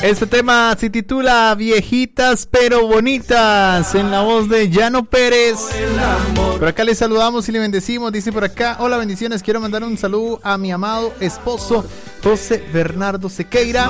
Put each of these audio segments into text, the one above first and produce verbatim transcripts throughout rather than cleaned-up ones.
Este tema se titula Viejitas pero Bonitas, en la voz de Llano Pérez. Por acá le saludamos y le bendecimos. Dice por acá: hola, bendiciones, quiero mandar un saludo a mi amado esposo José Bernardo Sequeira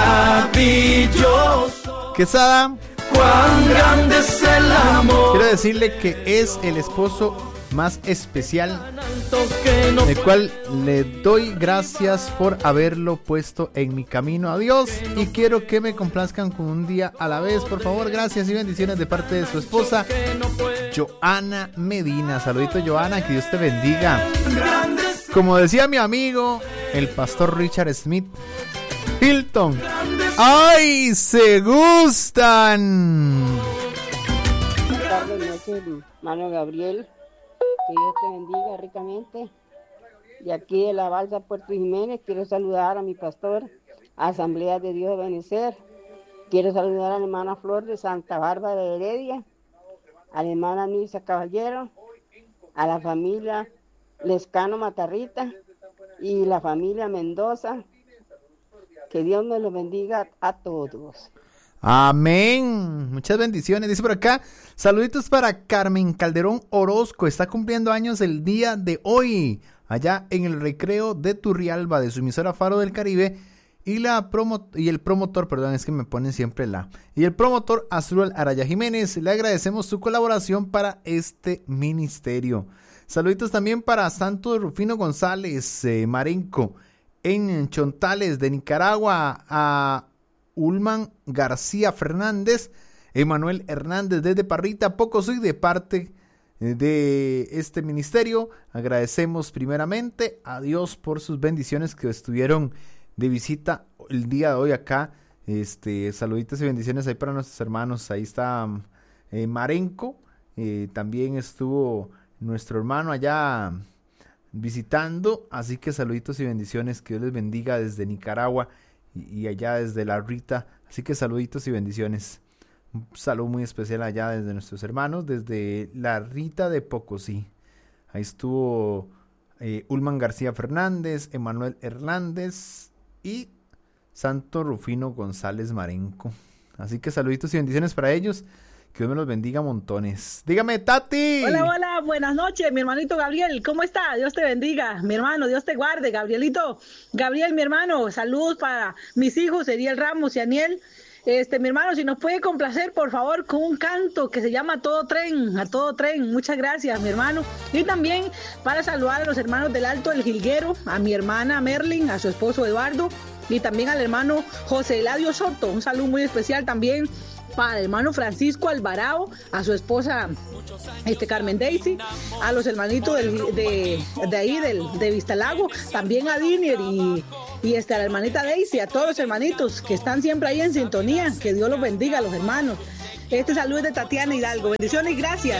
Quesada. Cuán grande es el amor. Quiero decirle que es el esposo más especial, el cual le doy gracias por haberlo puesto en mi camino a Dios, y quiero que me complazcan con un día a la vez, por favor. Gracias y bendiciones de parte de su esposa Joana Medina. Saludito, Joana, que Dios te bendiga. Como decía mi amigo el pastor Richard Smith Hilton, ¡ay, se gustan! Buenas tardes, noches, hermano Gabriel. Que Dios te bendiga ricamente. De aquí de la Balsa Puerto Jiménez, quiero saludar a mi pastor, Asamblea de Dios de Benecer. Quiero saludar a la hermana Flor de Santa Bárbara de Heredia, a la hermana Nilsa Caballero, a la familia Lescano Matarrita y la familia Mendoza. Que Dios nos los bendiga a todos. Amén. Muchas bendiciones. Dice por acá: saluditos para Carmen Calderón Orozco. Está cumpliendo años el día de hoy, allá en el recreo de Turrialba, de su emisora Faro del Caribe. Y la promo y el promotor, perdón, es que me ponen siempre la. Y el promotor Azruel Araya Jiménez. Le agradecemos su colaboración para este ministerio. Saluditos también para Santo Rufino González eh, Marenco, en Chontales de Nicaragua, a Ulman García Fernández, Emanuel Hernández desde Parrita, Pocosí, de parte de este ministerio. Agradecemos primeramente a Dios por sus bendiciones que estuvieron de visita el día de hoy acá. Este, saluditos y bendiciones ahí para nuestros hermanos. Ahí está eh, Marenco, eh, también estuvo nuestro hermano allá visitando, así que saluditos y bendiciones, que Dios les bendiga desde Nicaragua y allá desde la Rita, así que saluditos y bendiciones. Un saludo muy especial allá desde nuestros hermanos, desde la Rita de Pocosí. Ahí estuvo eh, Ulman García Fernández, Emanuel Hernández y Santo Rufino González Marenco. Así que saluditos y bendiciones para ellos. Que Dios me los bendiga montones. Dígame, Tati. Hola, hola, buenas noches, mi hermanito Gabriel. ¿Cómo está? Dios te bendiga, mi hermano, Dios te guarde, Gabrielito. Gabriel, mi hermano, saludos para mis hijos, Eriel Ramos y Aniel. Este, mi hermano, si nos puede complacer, por favor, con un canto que se llama A Todo Tren, A Todo Tren. Muchas gracias, mi hermano. Y también para saludar a los hermanos del Alto del Jilguero, a mi hermana Merlin, a su esposo Eduardo, y también al hermano José Eladio Soto. Un saludo muy especial también para el hermano Francisco Alvarado, a su esposa este Carmen Daisy, a los hermanitos del, de, de ahí del, de Vistalago, también a Dinier y, y este, a la hermanita Daisy, a todos los hermanitos que están siempre ahí en sintonía. Que Dios los bendiga a los hermanos. Este saludo es de Tatiana Hidalgo. Bendiciones y gracias.